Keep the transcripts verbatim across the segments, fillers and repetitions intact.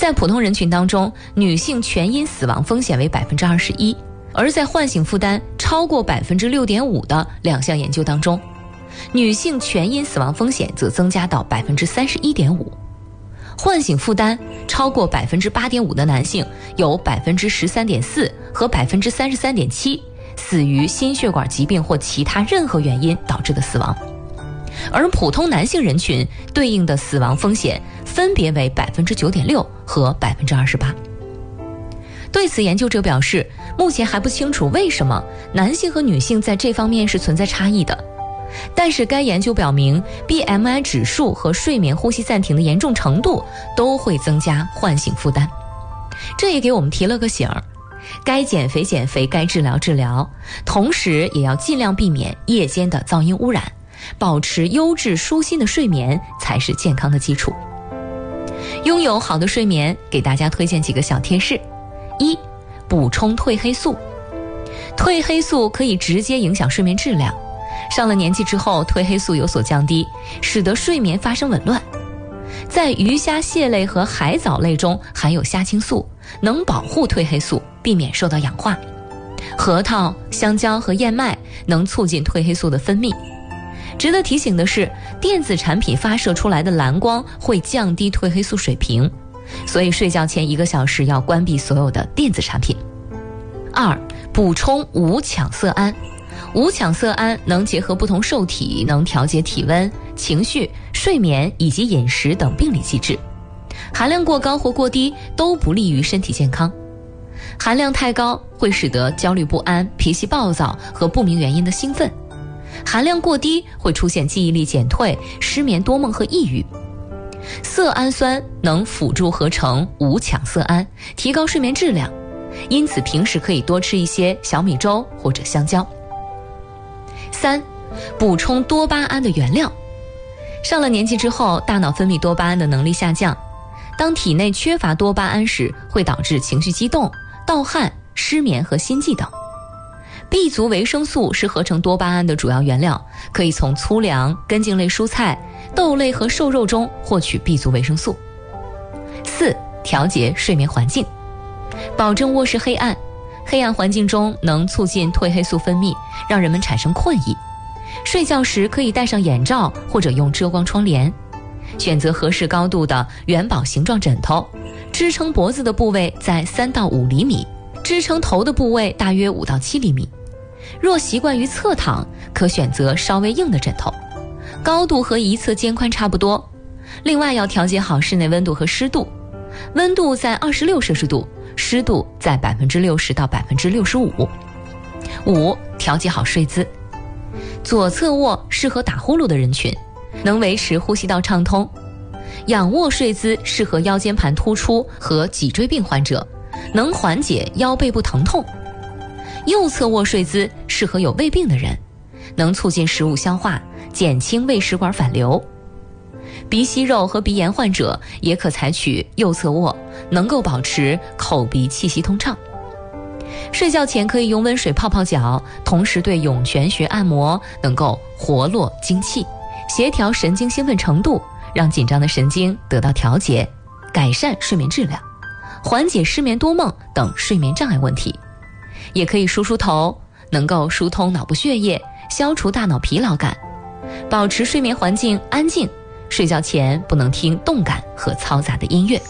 在普通人群当中，女性全因死亡风险为 百分之二十一， 而在唤醒负担超过 百分之六点五 的两项研究当中，女性全因死亡风险则增加到 百分之三十一点五。 唤醒负担超过 百分之八点五 的男性有 百分之十三点四 和 百分之三十三点七 死于心血管疾病或其他任何原因导致的死亡，而普通男性人群对应的死亡风险分别为 百分之九点六 和 百分之二十八。 对此，研究者表示，目前还不清楚为什么男性和女性在这方面是存在差异的，但是该研究表明 B M I 指数和睡眠呼吸暂停的严重程度都会增加唤醒负担。这也给我们提了个醒儿，该减肥减肥，该治疗治疗，同时也要尽量避免夜间的噪音污染，保持优质舒心的睡眠才是健康的基础。拥有好的睡眠，给大家推荐几个小贴士。一、补充褪黑素。褪黑素可以直接影响睡眠质量，上了年纪之后，褪黑素有所降低，使得睡眠发生紊乱。在鱼虾蟹类和海藻类中含有虾青素，能保护褪黑素，避免受到氧化。核桃、香蕉和燕麦能促进褪黑素的分泌。值得提醒的是，电子产品发射出来的蓝光会降低褪黑素水平，所以睡觉前一个小时要关闭所有的电子产品。二、补充五羟色胺。五羟色胺能结合不同受体，能调节体温、情绪、睡眠以及饮食等病理机制，含量过高或过低都不利于身体健康。含量太高会使得焦虑不安、脾气暴躁和不明原因的兴奋，含量过低会出现记忆力减退、失眠多梦和抑郁。色氨酸能辅助合成五羟色胺，提高睡眠质量，因此平时可以多吃一些小米粥或者香蕉。三、补充多巴胺的原料。上了年纪之后，大脑分泌多巴胺的能力下降，当体内缺乏多巴胺时，会导致情绪激动、盗汗、失眠和心悸等。B 族维生素是合成多巴胺的主要原料，可以从粗粮、根茎类蔬菜、豆类和瘦肉中获取 B 族维生素。四、调节睡眠环境，保证卧室黑暗，黑暗环境中能促进褪黑素分泌，让人们产生困意。睡觉时可以戴上眼罩或者用遮光窗帘，选择合适高度的元宝形状枕头，支撑脖子的部位在三到五厘米，支撑头的部位大约五到七厘米。若习惯于侧躺，可选择稍微硬的枕头，高度和一侧肩宽差不多。另外要调节好室内温度和湿度，温度在二十六摄氏度，湿度在 百分之六十 到 百分之六十五。五、调节好睡姿。左侧卧适合打呼噜的人群，能维持呼吸道畅通。仰卧睡姿适合腰间盘突出和脊椎病患者，能缓解腰背部疼痛。右侧卧睡姿适合有胃病的人，能促进食物消化，减轻胃食管反流。鼻息肉和鼻炎患者也可采取右侧卧，能够保持口鼻气息通畅。睡觉前可以用温水泡泡脚，同时对涌泉穴按摩，能够活络精气，协调神经兴奋程度，让紧张的神经得到调节，改善睡眠质量，缓解失眠多梦等睡眠障碍问题。也可以梳梳头，能够疏通脑部血液，消除大脑疲劳感，保持睡眠环境安静。睡觉前不能听动感和嘈杂的音乐。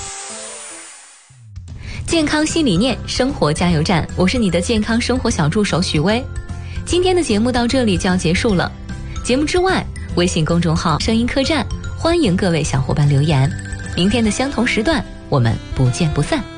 健康新理念，生活加油站，我是你的健康生活小助手许薇。今天的节目到这里就要结束了。节目之外，微信公众号声音客栈，欢迎各位小伙伴留言。明天的相同时段，我们不见不散。